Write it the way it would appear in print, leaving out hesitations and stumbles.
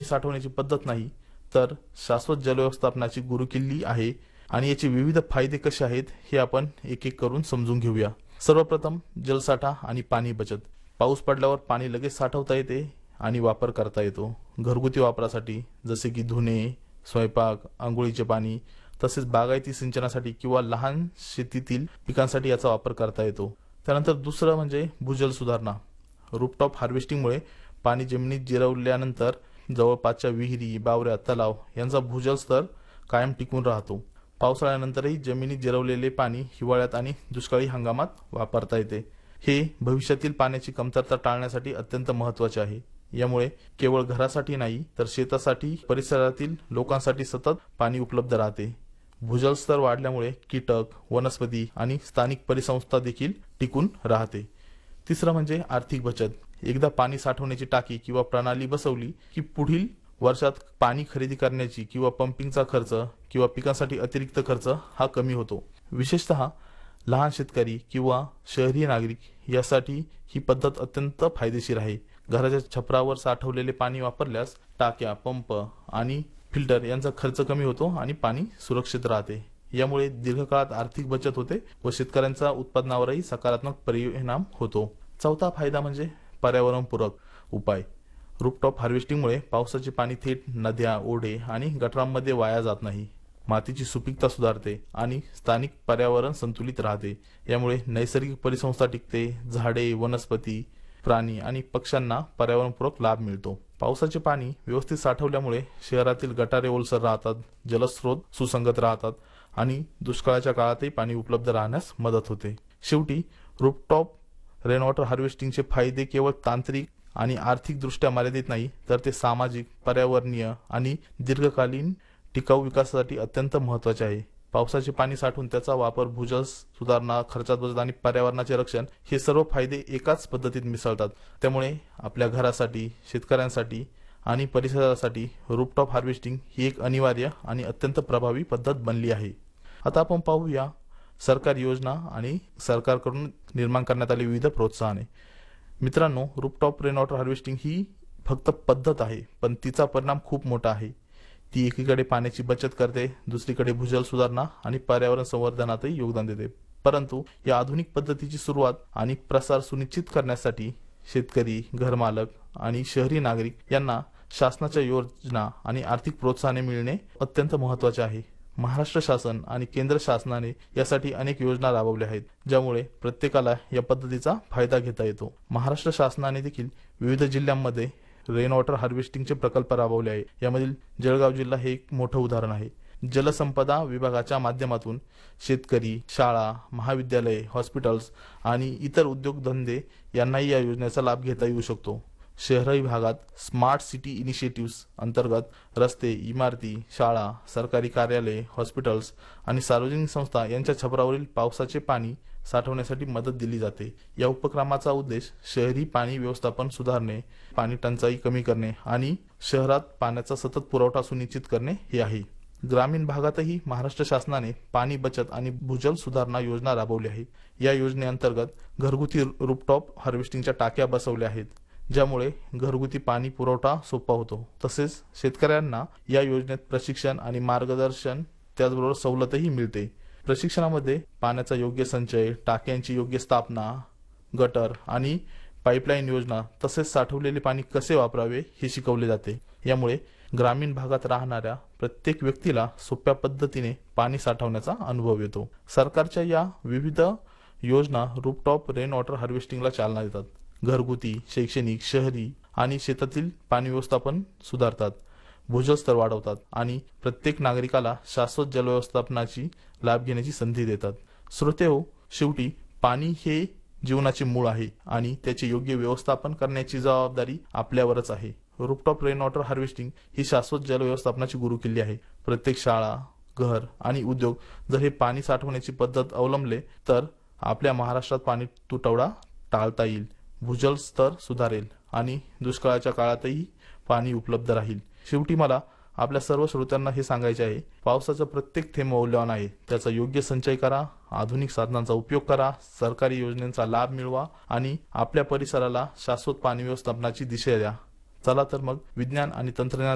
साठवण्याची पद्धत नाही, तर शाश्वत जल व्यवस्थापनाची गुरुकिल्ली आहे आणि याचे विविध फायदे कसे आहेत हे आपण एक एक करून समजून घेऊया। सर्वप्रथम जलसाठा आणि पाणी बचत। पाऊस पडल्यावर पाणी लगेच साठवता येते आणि वापर करता येतो। घरगुती वापरासाठी जसे की धुणे, स्वयंपाक, अंघोळीचे पाणी, तसेच बागायती सिंचनासाठी किंवा लहान शेतीतील पिकांसाठी याचा वापर करता येतो। त्यानंतर दुसरं म्हणजे भूजल सुधारणा। रूफटॉप हार्वेस्टिंगमुळे पाणी जमिनीत जिरवल्यानंतर जवळपासच्या विहिरी, बावऱ्या, तलाव यांचा भूजल स्तर कायम टिकून राहतो। पावसाळ्यानंतरही जमिनीत जिरवलेले पाणी हिवाळ्यात आणि दुष्काळी हंगामात वापरता येते। हे भविष्यातील पाण्याची कमतरता टाळण्यासाठी अत्यंत महत्त्वाचे आहे। यामुळे केवळ घरासाठी नाही तर शेतासाठी, परिसरातील लोकांसाठी सतत पाणी उपलब्ध राहते। भूजल स्तर वाढल्यामुळे कीटक, वनस्पती आणि स्थानिक परिसंस्था देखील टिकून राहते। तिसरं म्हणजे आर्थिक बचत। एकदा पाणी साठवण्याची टाकी किंवा प्रणाली बसवली की पुढील वर्षात पाणी खरेदी करण्याची किंवा पंपिंगचा खर्च किंवा पिकांसाठी अतिरिक्त खर्च हा कमी होतो। विशेषतः लहान शेतकरी किंवा शहरी नागरिक यासाठी ही पद्धत अत्यंत फायदेशीर आहे। घराच्या छपरावर साठवलेले पाणी वापरल्यास टाक्या, पंप आणि फिल्टर यांचा खर्च कमी होतो आणि पाणी सुरक्षित राहते। यामुळे दीर्घकाळात आर्थिक बचत होते व शेतकऱ्यांच्या उत्पादनावरही सकारात्मक परिणाम होतो। चौथा फायदा म्हणजे पर्यावरणपूरक उपाय। रूफटॉप हार्वेस्टिंगमुळे पावसाचे पाणी थेट नद्या, ओढे आणि गटारांमध्ये वाया जात नाही। मातीची सुपीकता सुधारते आणि स्थानिक पर्यावरण संतुलित राहते। यामुळे नैसर्गिक परिसंस्था टिकते, झाडे, वनस्पती, प्राणी आणि पक्ष्यांना पर्यावरणपूरक लाभ मिळतो। पावसाचे पाणी व्यवस्थित साठवल्यामुळे शहरातील गटारे ओलसर राहतात, जलस्रोत सुसंगत राहतात आणि दुष्काळाच्या काळातही पाणी उपलब्ध राहण्यास मदत होते। शेवटी रूफटॉप रेन वॉटर हार्वेस्टिंगचे फायदे केवळ तांत्रिक आणि आर्थिक दृष्ट्या मर्यादित नाही, तर ते सामाजिक, पर्यावरणीय आणि दीर्घकालीन टिकाऊ विकासासाठी अत्यंत महत्त्वाचे आहे। पावसाचे पाणी साठवून त्याचा वापर, भूजल सुधारणा, खर्चात बचत आणि पर्यावरणाचे रक्षण हे सर्व फायदे एकाच पद्धतीत मिसळतात। त्यामुळे आपल्या घरासाठी, शेतकऱ्यांसाठी आणि परिसरासाठी रूफटॉप हार्वेस्टिंग ही एक अनिवार्य आणि अत्यंत प्रभावी पद्धत बनली आहे। आता आपण पाहूया सरकारी योजना आणि सरकारकडून निर्माण करण्यात आलेली विविध प्रोत्साहने। मित्रांनो, रूफटॉप रेन वॉटर हार्वेस्टिंग ही फक्त पद्धत आहे, पण तिचा परिणाम खूप मोठा आहे। ती एकीकडे पाण्याची बचत करते, दुसरीकडे भूजल सुधारणा आणि पर्यावरण संवर्धनातही योगदान देते। परंतु या आधुनिक पद्धतीची सुरुवात आणि प्रसार सुनिश्चित करण्यासाठी शेतकरी, घरमालक आणि शहरी नागरिक यांना शासनाच्या योजना आणि आर्थिक प्रोत्साहने मिळणे अत्यंत महत्त्वाचे आहे। महाराष्ट्र शासन आणि केंद्र शासनाने यासाठी अनेक योजना राबवल्या आहेत, ज्यामुळे प्रत्येकाला या पद्धतीचा फायदा घेता येतो। महाराष्ट्र शासनाने देखील विविध जिल्ह्यांमध्ये रेन वॉटर हार्वेस्टिंगचे प्रकल्प राबवले आहे। यामधील जळगाव जिल्हा हे एक मोठं उदाहरण आहे। जलसंपदा विभागाच्या माध्यमातून शेतकरी, शाळा, महाविद्यालये, हॉस्पिटल्स आणि इतर उद्योगधंदे यांनाही या योजनेचा लाभ घेता येऊ शकतो। शहरी भागात स्मार्ट सिटी इनिशिएटिव्ह अंतर्गत रस्ते, इमारती, शाळा, सरकारी कार्यालये, हॉस्पिटल्स आणि सार्वजनिक संस्था यांच्या छपरावरील पावसाचे पाणी साठवण्यासाठी मदत दिली जाते। या उपक्रमाचा उद्देश शहरी पाणी व्यवस्थापन सुधारणे, पाणी टंचाई कमी करणे आणि शहरात पाण्याचा सतत पुरवठा सुनिश्चित करणे हे आहे। ग्रामीण भागातही महाराष्ट्र शासनाने पाणी बचत आणि भूजल सुधारणा योजना राबवली आहे। या योजनेअंतर्गत घरगुती रूफटॉप हार्वेस्टिंगच्या टाक्या बसवल्या आहेत, ज्यामुळे घरगुती पाणी पुरवठा सोपा होतो। तसेच शेतकऱ्यांना या योजनेत प्रशिक्षण आणि मार्गदर्शन, त्याचबरोबर सवलतही मिळते। प्रशिक्षणामध्ये पाण्याचा योग्य संचय, टाक्यांची योग्य स्थापना, गटर आणि पाईपलाईन योजना, तसेच साठवलेले पाणी कसे वापरावे हे शिकवले जाते। यामुळे ग्रामीण भागात राहणाऱ्या प्रत्येक व्यक्तीला सोप्या पद्धतीने पाणी साठवण्याचा अनुभव येतो। सरकारच्या या विविध योजना रूफटॉप रेन वॉटर हार्वेस्टिंगला चालना देतात। घरगुती, शैक्षणिक, शहरी आणि शेतातील पाणी व्यवस्थापन सुधारतात, भूजल स्तर वाढवतात आणि प्रत्येक नागरिकाला शाश्वत जल व्यवस्थापनाची लाभ घेण्याची संधी देतात। श्रोतेहो, शेवटी पाणी हे जीवनाचे मूळ आहे आणि त्याचे योग्य व्यवस्थापन करण्याची जबाबदारी आपल्यावरच आहे। रूफटॉप रेन वॉटर हार्वेस्टिंग ही शाश्वत जल व्यवस्थापनाची गुरुकिल्ली आहे। प्रत्येक शाळा, घर आणि उद्योग जर हे पाणी साठवण्याची पद्धत अवलंबले तर आपल्या महाराष्ट्रात पाणी तुटवडा टाळता येईल, भूजल स्तर सुधारेल आणि दुष्काळाच्या काळातही पाणी उपलब्ध राहील। शेवटी मला आपल्या सर्व श्रोत्यांना हे सांगायचे आहे, पावसाचा प्रत्येक थेंब मौल्यवान आहे। त्याचा योग्य संचय करा, आधुनिक साधनांचा उपयोग करा, सरकारी योजनांचा लाभ मिळवा आणि आपल्या परिसराला शाश्वत पाणी व्यवस्थापनाची दिशा द्या। चला तर मग विज्ञान आणि तंत्रज्ञान